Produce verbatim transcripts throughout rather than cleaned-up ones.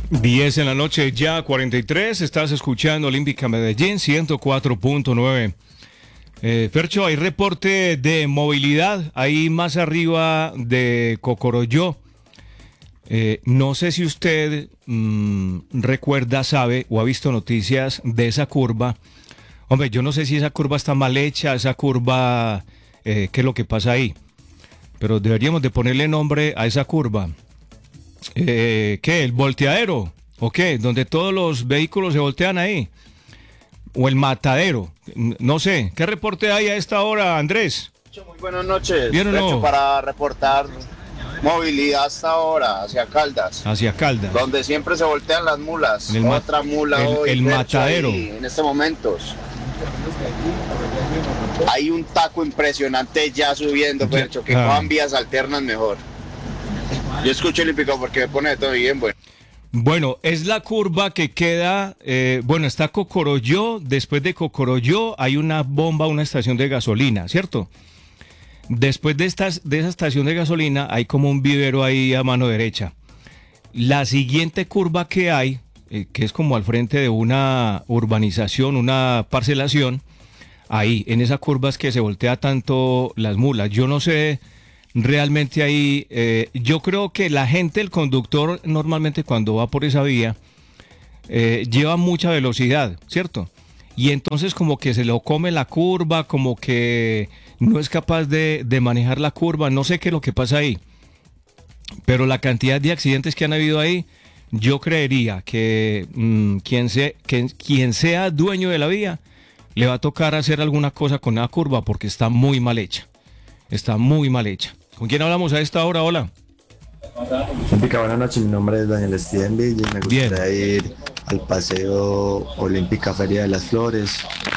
diez en la noche, ya cuarenta y tres, estás escuchando Olímpica Medellín ciento cuatro punto nueve. Eh, Fercho, hay reporte de movilidad ahí más arriba de Cocorolló. Eh, no sé si usted mmm, recuerda, sabe o ha visto noticias de esa curva. Hombre, yo no sé si esa curva está mal hecha, esa curva, eh, qué es lo que pasa ahí. Pero deberíamos de ponerle nombre a esa curva. Eh, ¿Qué? ¿El volteadero? ¿O qué? Donde todos los vehículos se voltean ahí. ¿O el matadero? No sé. ¿Qué reporte hay a esta hora, Andrés? Muy buenas noches. ¿Bien o no? De hecho, para reportar movilidad hasta ahora, hacia Caldas. Hacia Caldas. Donde siempre se voltean las mulas. El Otra mula el, hoy. El matadero. Ahí, en este momento. Hay un taco impresionante ya subiendo, Fercho, que ah. cojan vías alternas mejor. Yo escucho el hípico porque me pone de todo bien, bueno. Bueno, es la curva que queda, eh, bueno, está Cocorolló, después de Cocorolló hay una bomba, una estación de gasolina, ¿cierto? Después de, estas, de esa estación de gasolina hay como un vivero ahí a mano derecha. La siguiente curva que hay, eh, que es como al frente de una urbanización, una parcelación, ahí, en esa curva es que se voltea tanto las mulas. Yo no sé... Realmente ahí, eh, yo creo que la gente, el conductor, normalmente cuando va por esa vía, eh, lleva mucha velocidad, ¿cierto? Y entonces como que se lo come la curva, como que no es capaz de, de manejar la curva, no sé qué es lo que pasa ahí. Pero la cantidad de accidentes que han habido ahí, yo creería que, mmm, quien, se, que quien sea dueño de la vía, le va a tocar hacer alguna cosa con la curva porque está muy mal hecha. Está muy mal hecha. ¿Con quién hablamos a esta hora? Hola. Olímpica, buenas noches. Mi nombre es Daniel Steven Villa y me gustaría Bien. ir al paseo Olímpica Feria de las Flores.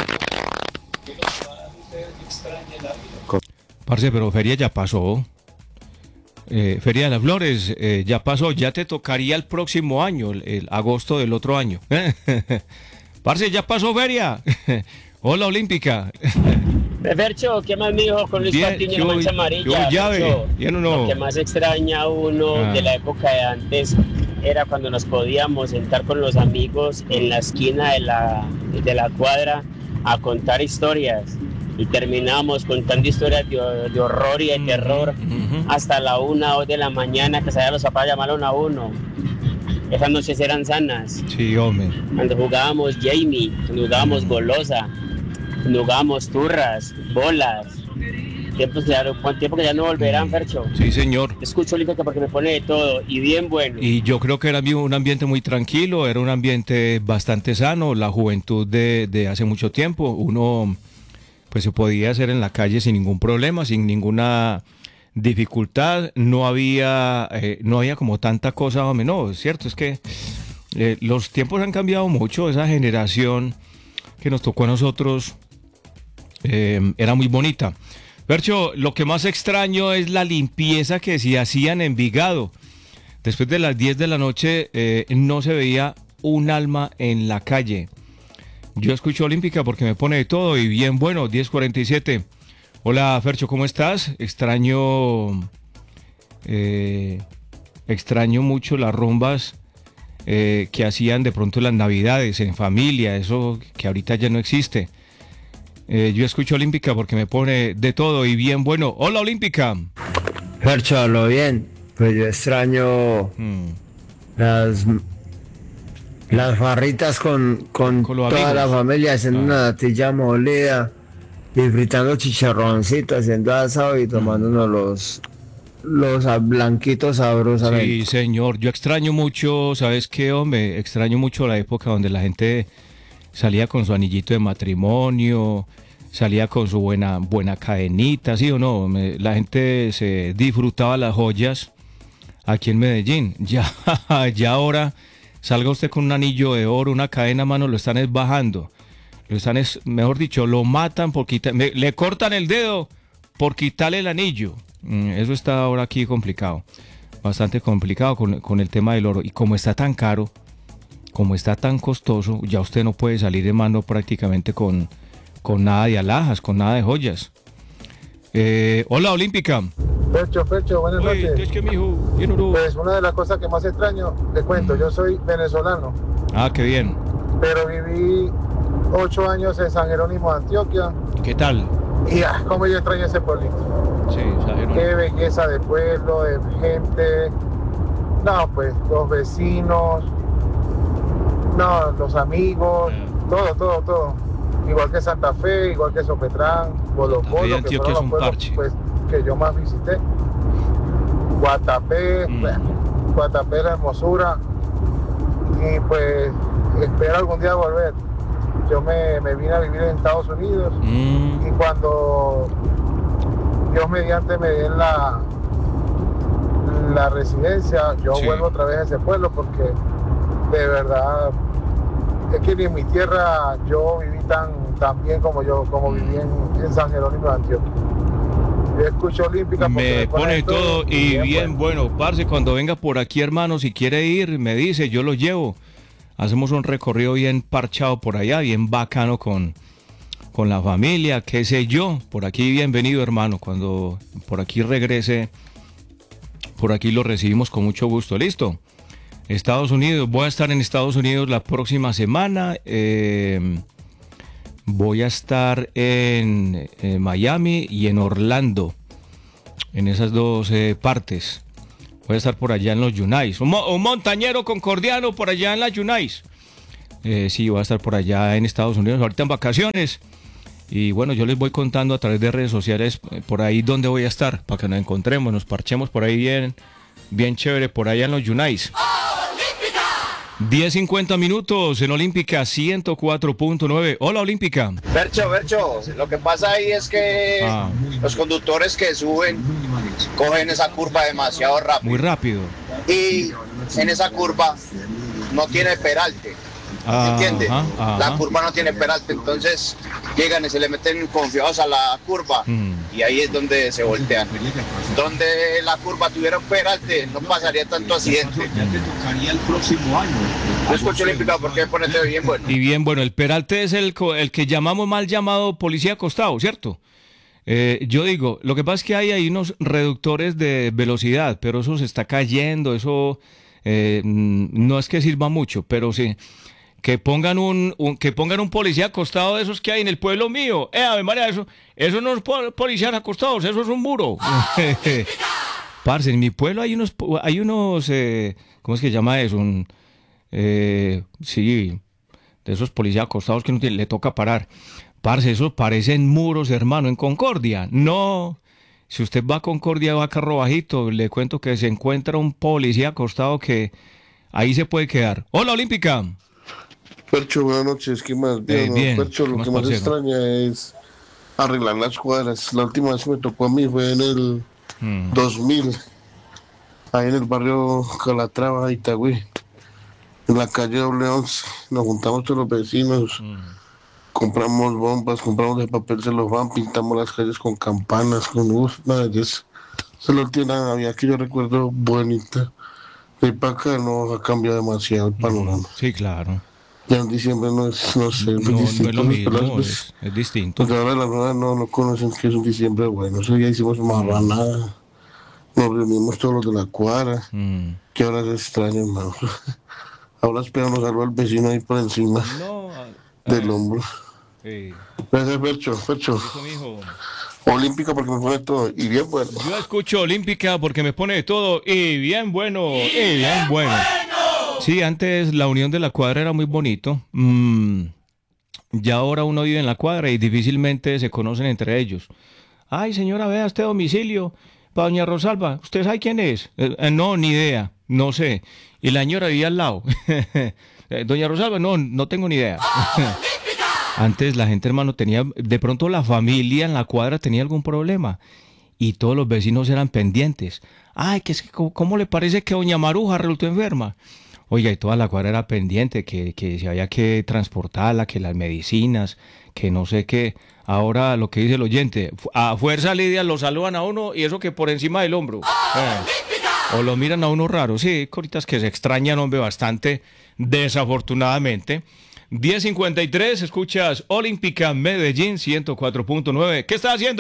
Parce, pero Feria ya pasó. Eh, Feria de las Flores eh, ya pasó. Ya te tocaría el próximo año, el, el agosto del otro año. Parce, ya pasó Feria. Hola, Olímpica. Fercho, ¿qué más me dijo con Luis Bien, Patiño yo, en Mancha Amarilla? yo llave, ¿bien o no? Lo que más extraña a uno Ah. de la época de antes era cuando nos podíamos sentar con los amigos en la esquina de la, de la cuadra a contar historias. Y terminábamos contando historias de, de horror y de Mm, terror ujú. hasta la una o dos de la mañana, que sabían los papás llamaron a uno. Esas noches eran sanas. Sí, hombre. Cuando jugábamos Jamie, cuando jugábamos Golosa, cuando jugábamos turras, bolas. Tiempos que ya, no- tiempo que ya no volverán, Fercho. Sí, señor. Escucho Olímpica porque me pone de todo y bien bueno. Y yo creo que era un ambiente muy tranquilo, era un ambiente bastante sano, la juventud de, de hace mucho tiempo. Uno pues se podía hacer en la calle sin ningún problema, sin ninguna dificultad. No había, eh, no había como tanta cosa, hombre, no, es cierto, es que eh, los tiempos han cambiado mucho, esa generación que nos tocó a nosotros eh, era muy bonita. Percho, lo que más extraño es la limpieza que se hacía en Envigado. Después de las diez de la noche eh, no se veía un alma en la calle. Yo escucho Olímpica porque me pone de todo y bien bueno, diez cuarenta y siete. Hola Fercho, ¿cómo estás? Extraño, eh, extraño mucho las rumbas eh, que hacían de pronto las navidades en familia, eso que ahorita ya no existe. Eh, yo escucho Olímpica porque me pone de todo y bien bueno. Hola Olímpica. Fercho, hablo bien. Pues yo extraño Mm. las las farritas con, con, Con los toda amigos. la familia haciendo Ah. una natilla molida y fritando chicharroncitos, haciendo asado y tomándonos los los a- blanquitos sabrosamente. Sí, señor. Yo extraño mucho, ¿sabes qué, hombre? Extraño mucho la época donde la gente salía con su anillito de matrimonio, salía con su buena, buena cadenita, ¿sí o no? Me- la gente se disfrutaba las joyas aquí en Medellín. Ya, ya ahora salga usted con un anillo de oro, una cadena, mano, lo están es bajando. Lo están es, mejor dicho, lo matan por quitar, me- le cortan el dedo por quitarle el anillo. Mm, Eso está ahora aquí complicado, bastante complicado con, con el tema del oro. Y como está tan caro, como está tan costoso, ya usted no puede salir de mano prácticamente con, con nada de alhajas, con nada de joyas. Eh, hola, Olímpica. Fecho, Fecho, buenas Oye, noches. es que mi hijo, bien oro. Pues una de las cosas que más extraño, te cuento, Mm. yo soy venezolano, Ah, qué bien. pero viví ocho años en San Jerónimo de Antioquia ¿Qué tal? y ah, cómo yo extraño ese pueblito. Sí, exagero. Qué belleza de pueblo, de gente. No, pues los vecinos, no, los amigos, todo, todo, todo. Igual que Santa Fe, igual que Sopetrán, Bolo Santa Fe y Bolo, que Antioquia fueron es los un pueblos parche. pues, que yo más visité. Guatapé, Mm. bueno, Guatapé, la hermosura. Y pues espero algún día volver. Yo me, me vine a vivir en Estados Unidos Mm, y cuando Dios mediante me den la, la residencia, yo Sí. vuelvo otra vez a ese pueblo porque de verdad es que ni en mi tierra yo viví tan, tan bien como yo como Mm. viví en, en San Jerónimo de Antioquia. Yo escucho Olímpica porque me pone de todo y bien bueno. bueno. Parce, cuando venga por aquí, hermano, si quiere ir, me dice, yo lo llevo. Hacemos un recorrido bien parchado por allá, bien bacano con, con la familia, qué sé yo. Por aquí, bienvenido, hermano. Cuando por aquí regrese, por aquí lo recibimos con mucho gusto. ¿Listo? Estados Unidos, voy a estar en Estados Unidos la próxima semana. eh, voy a estar en, eh, Miami y en Orlando, en esas dos eh, partes. Voy a estar por allá en los Yunais. Un, mo- un montañero concordiano por allá en las Yunais. Eh, sí, voy a estar por allá en Estados Unidos, ahorita en vacaciones. Y bueno, yo les voy contando a través de redes sociales eh, por ahí dónde voy a estar, para que nos encontremos, nos parchemos por ahí bien, bien chévere, por allá en los Yunais. diez cincuenta minutos en Olímpica ciento cuatro punto nueve. Hola, Olímpica. Bercho, Bercho, lo que pasa ahí es que Ah. los conductores que suben cogen esa curva demasiado rápido. Muy rápido. Y en esa curva no tiene peralte. Ajá, ¿Entiendes? ajá. La curva no tiene peralte, entonces llegan y se le meten confiados a la curva Mm. y ahí es donde se voltean. Donde la curva tuviera un peralte no pasaría tanto accidente. Yo escucho Olímpica porque ponete bien bueno. Y bien, bueno, el peralte es el, co- el que llamamos mal llamado policía acostado, ¿cierto? Eh, yo digo, lo que pasa es que hay ahí unos reductores de velocidad, pero eso se está cayendo, eso eh, mm, no es que sirva mucho, pero sí, que pongan un, un- que pongan un policía acostado de esos que hay en el pueblo mío. Eh, Ave María, eso, eso no es po- policías acostados, eso es un muro. Parce, en mi pueblo hay unos, po- hay unos, eh, ¿cómo es que se llama eso? Un, eh, sí, de esos policías acostados que no tiene- le toca parar. Parce, esos parecen muros, hermano, en Concordia. No, si usted va a Concordia, va a Carro Bajito, le cuento que se encuentra un policía acostado que ahí se puede quedar. Hola, Olímpica. Percho, buenas noches, ¿qué más? Eh, no, bien, Percho, ¿qué lo más, que más parcero? extraña es arreglar las cuadras. La última vez que me tocó a mí fue en el Mm. dos mil, ahí en el barrio Calatrava, Itagüí, en la calle Doble Once. Nos juntamos todos los vecinos, Mm. compramos bombas, compramos de papel celofán, pintamos las calles con campanas, con luz, nada de eso. Esa es la última Navidad que yo recuerdo bonita. De ahí para acá no ha cambiado demasiado el panorama. Sí, claro. Ya en diciembre no es, no sé, No, es no distinto. es lo los mismo, pelados, es, es distinto. porque ahora las nuevas no, no conocen que es un diciembre bueno. Ese día hicimos marranada, nos reunimos todos los de la cuadra, Mm. que ahora es extraño, hermano. Ahora esperamos algo al vecino ahí por encima No, del hombro. eh, Gracias, Percho, Percho. eso, mijo. Olímpica porque me pone todo, y bien bueno. Yo escucho Olímpica porque me pone de todo y bien bueno, y bien bueno. Sí, antes la unión de la cuadra era muy bonito. Mm, ya ahora uno vive en la cuadra y difícilmente se conocen entre ellos. Ay, señora, vea este domicilio para doña Rosalba. ¿Usted sabe quién es? Eh, eh, no, ni idea, no sé. Y la señora vivía al lado. Eh, doña Rosalba, no, no tengo ni idea. Antes la gente, hermano, tenía, de pronto la familia en la cuadra tenía algún problema y todos los vecinos eran pendientes. Ay, que es que, ¿cómo, cómo le parece que doña Maruja resultó enferma? Oiga, y toda la cuadra era pendiente, que, que si había que transportarla, que las medicinas, que no sé qué. Ahora lo que dice el oyente, fu- a fuerza Lidia lo saludan a uno y eso que por encima del hombro. Eh. O lo miran a uno raro. Sí, cositas que se extrañan, hombre, bastante, desafortunadamente. diez cincuenta y tres, escuchas Olímpica Medellín ciento cuatro punto nueve. ¿Qué está haciendo?